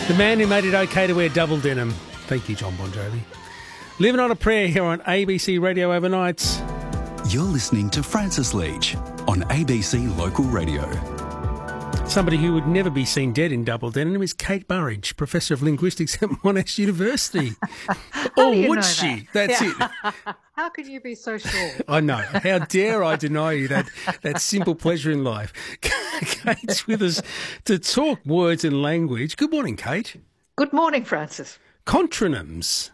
The man who made it okay to wear double denim. Thank you, John Bon Jovi. Living on a Prayer here on ABC Radio Overnights. You're listening to Francis Leach on ABC Local Radio. Somebody who would never be seen dead in double denim is Kate Burridge, Professor of Linguistics at Monash University. Or would she? That's it. How could you be so sure? I know. How dare I deny you that simple pleasure in life? Kate's with us to talk words and language. Good morning, Kate. Good morning, Francis. Contronyms.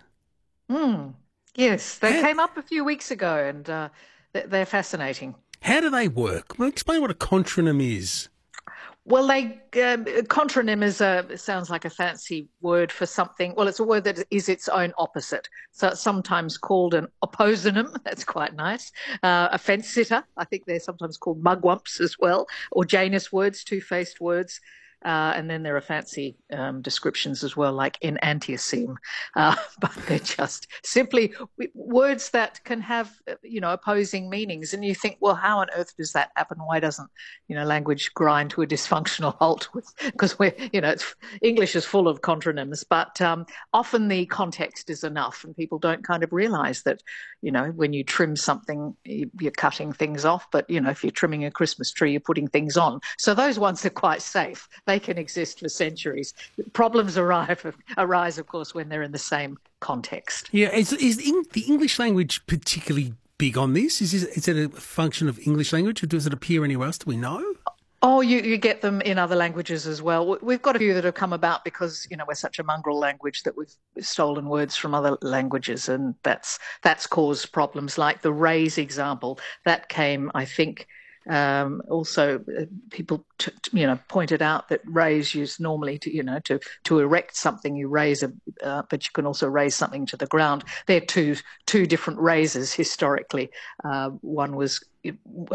Yes, they came up a few weeks ago and they're fascinating. How do they work? Well, explain what a contronym is. Well, contronym sounds like a fancy word for something. Well, it's a word that is its own opposite. So it's sometimes called an opposynym. That's quite nice. A fence sitter. I think they're sometimes called mugwumps as well, or Janus words, two-faced words. And then there are fancy descriptions as well, like enantioseme. But they're just simply words that can have, opposing meanings. And you think, well, how on earth does that happen? Why doesn't, language grind to a dysfunctional halt? Because English is full of contronyms. But often the context is enough, and people don't kind of realise that, when you trim something, you're cutting things off. But, if you're trimming a Christmas tree, you're putting things on. So those ones are quite safe. They can exist for centuries. Problems arise, of course, when they're in the same context. Yeah, is the English language particularly big on this? Is it a function of English language, or does it appear anywhere else? Do we know? Oh, you get them in other languages as well. We've got a few that have come about because, we're such a mongrel language that we've stolen words from other languages, and that's caused problems. Like the raise example, that came, I think, also, people, pointed out that raise used normally to erect something. You raise but you can also raise something to the ground. They're two different raises historically. One was